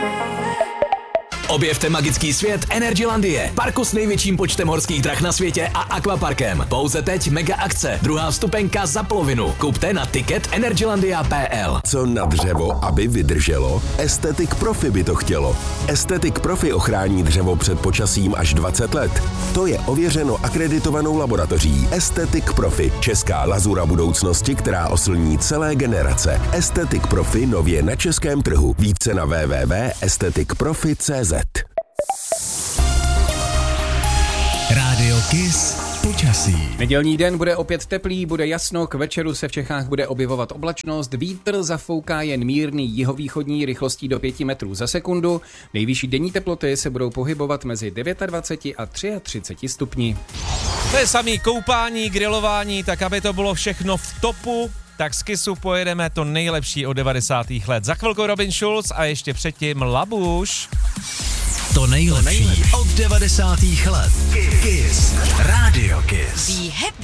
Objevte magický svět Energylandie, parku s největším počtem horských drah na světě a akvaparkem. Pouze teď mega akce, druhá vstupenka za polovinu. Kupte na ticket energylandia.pl. Co na dřevo, aby vydrželo? Aesthetic Profi by to chtělo. Aesthetic Profi ochrání dřevo před počasím až 20 let. To je ověřeno akreditovanou laboratoří Aesthetic Profi, česká lazura budoucnosti, která oslní celé generace. Aesthetic Profi nově na českém trhu. Více na www.aestheticprofi.cz. Rádio Kiss počasí. Nedělní den bude opět teplý, bude jasno, k večeru se v Čechách bude objevovat oblačnost, vítr zafouká jen mírný jihovýchodní rychlostí do 5 metrů za sekundu, nejvyšší denní teploty se budou pohybovat mezi 29 a 33 stupni. To je samý koupání, grilování, tak aby to bylo všechno v topu, tak z Kissu pojedeme to nejlepší od 90. let. Za chvilku Robin Schulz a ještě předtím Labuš. To nejlepší od 90. let. Kiss. Rádio Kiss.